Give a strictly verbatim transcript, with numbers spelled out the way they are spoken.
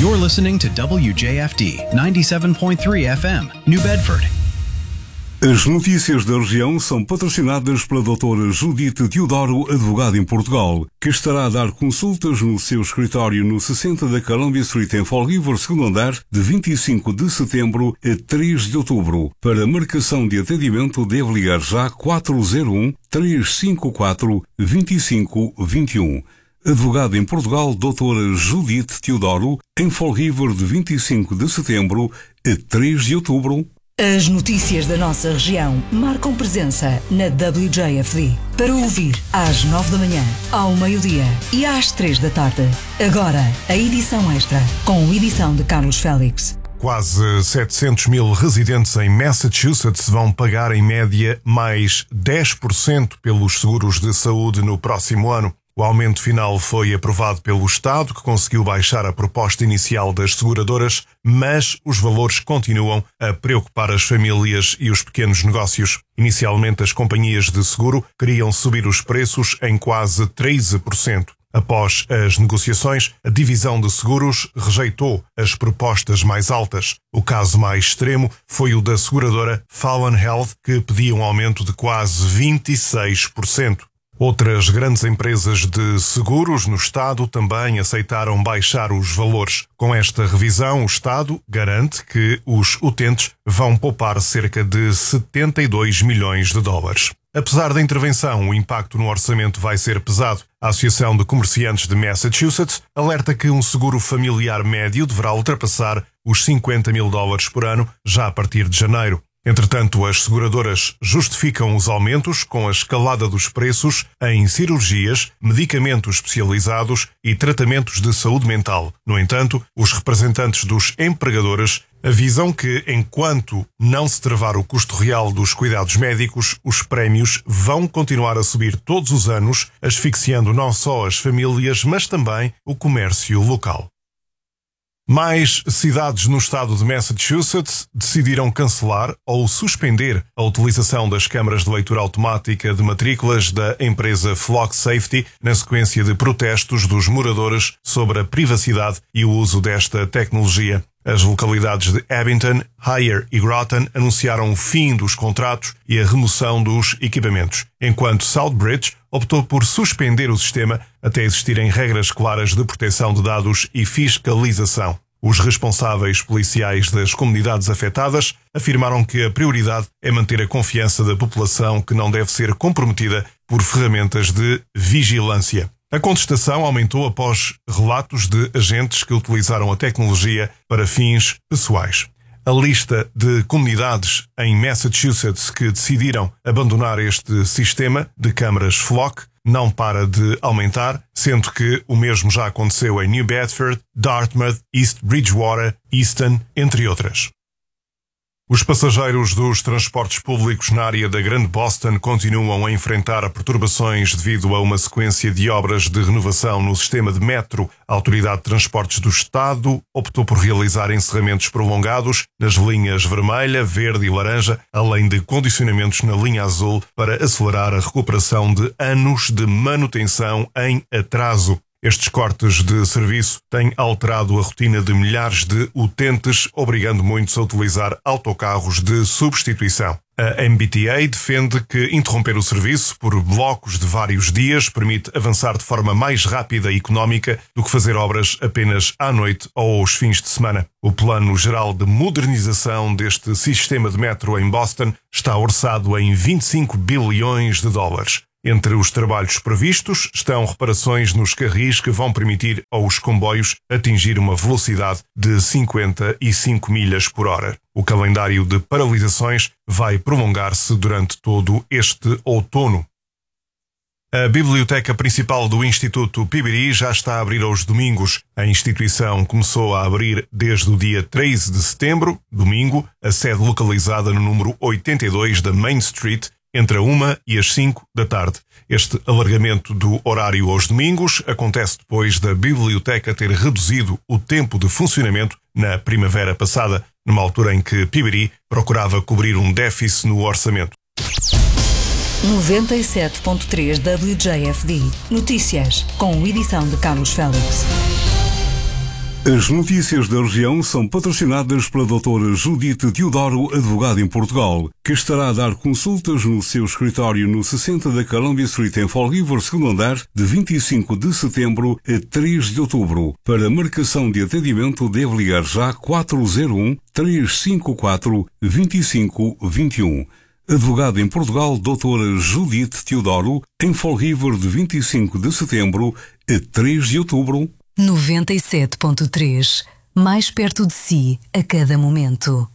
You're listening to W J F D ninety-seven point three F M, New Bedford. As notícias da região são patrocinadas pela doutora Judite Teodoro, advogada em Portugal, que estará a dar consultas no seu escritório no sessenta da Columbia Street em Fall River, segundo andar, de vinte e cinco de setembro a três de outubro. Para marcação de atendimento deve ligar já quatro zero um, três cinco quatro, dois cinco dois um. Advogada em Portugal, doutora Judite Teodoro, em Fall River de vinte e cinco de setembro a três de outubro. As notícias da nossa região marcam presença na W J F D. Para ouvir às nove da manhã, ao meio-dia e às três da tarde. Agora, a edição extra, com edição de Carlos Félix. Quase setecentos mil residentes em Massachusetts vão pagar em média mais dez por cento pelos seguros de saúde no próximo ano. O aumento final foi aprovado pelo Estado, que conseguiu baixar a proposta inicial das seguradoras, mas os valores continuam a preocupar as famílias e os pequenos negócios. Inicialmente, as companhias de seguro queriam subir os preços em quase treze por cento. Após as negociações, a divisão de seguros rejeitou as propostas mais altas. O caso mais extremo foi o da seguradora Fallon Health, que pedia um aumento de quase vinte e seis por cento. Outras grandes empresas de seguros no Estado também aceitaram baixar os valores. Com esta revisão, o Estado garante que os utentes vão poupar cerca de setenta e dois milhões de dólares. Apesar da intervenção, o impacto no orçamento vai ser pesado. A Associação de Comerciantes de Massachusetts alerta que um seguro familiar médio deverá ultrapassar os cinquenta mil dólares por ano já a partir de janeiro. Entretanto, as seguradoras justificam os aumentos com a escalada dos preços em cirurgias, medicamentos especializados e tratamentos de saúde mental. No entanto, os representantes dos empregadores avisam que, enquanto não se travar o custo real dos cuidados médicos, os prémios vão continuar a subir todos os anos, asfixiando não só as famílias, mas também o comércio local. Mais cidades no estado de Massachusetts decidiram cancelar ou suspender a utilização das câmaras de leitura automática de matrículas da empresa Flock Safety na sequência de protestos dos moradores sobre a privacidade e o uso desta tecnologia. As localidades de Abington, Higher e Groton anunciaram o fim dos contratos e a remoção dos equipamentos, enquanto Southbridge optou por suspender o sistema até existirem regras claras de proteção de dados e fiscalização. Os responsáveis policiais das comunidades afetadas afirmaram que a prioridade é manter a confiança da população, que não deve ser comprometida por ferramentas de vigilância. A contestação aumentou após relatos de agentes que utilizaram a tecnologia para fins pessoais. A lista de comunidades em Massachusetts que decidiram abandonar este sistema de câmaras Flock não para de aumentar, sendo que o mesmo já aconteceu em New Bedford, Dartmouth, East Bridgewater, Easton, entre outras. Os passageiros dos transportes públicos na área da Grande Boston continuam a enfrentar perturbações devido a uma sequência de obras de renovação no sistema de metro. A Autoridade de Transportes do Estado optou por realizar encerramentos prolongados nas linhas vermelha, verde e laranja, além de condicionamentos na linha azul para acelerar a recuperação de anos de manutenção em atraso. Estes cortes de serviço têm alterado a rotina de milhares de utentes, obrigando muitos a utilizar autocarros de substituição. A M B T A defende que interromper o serviço por blocos de vários dias permite avançar de forma mais rápida e económica do que fazer obras apenas à noite ou aos fins de semana. O Plano Geral de Modernização deste sistema de metro em Boston está orçado em vinte e cinco bilhões de dólares. Entre os trabalhos previstos estão reparações nos carris que vão permitir aos comboios atingir uma velocidade de cinquenta e cinco milhas por hora. O calendário de paralisações vai prolongar-se durante todo este outono. A biblioteca principal do Instituto P B D já está a abrir aos domingos. A instituição começou a abrir desde o dia treze de setembro, domingo, a sede localizada no número oitenta e dois da Main Street, entre a uma e as cinco da tarde. Este alargamento do horário aos domingos acontece depois da biblioteca ter reduzido o tempo de funcionamento na primavera passada, numa altura em que P B D procurava cobrir um déficit no orçamento. noventa e sete ponto três W J F D. Notícias, com edição de Carlos Félix. As notícias da região são patrocinadas pela doutora Judite Teodoro, advogada em Portugal, que estará a dar consultas no seu escritório no sessenta da Columbia Street em Fall River, segundo andar, de vinte e cinco de setembro a três de outubro. Para marcação de atendimento, deve ligar já quatro zero um, três cinco quatro, dois cinco dois um. Advogada em Portugal, doutora Judite Teodoro, em Fall River, de vinte e cinco de setembro a três de outubro. noventa e sete ponto três, mais perto de si a cada momento.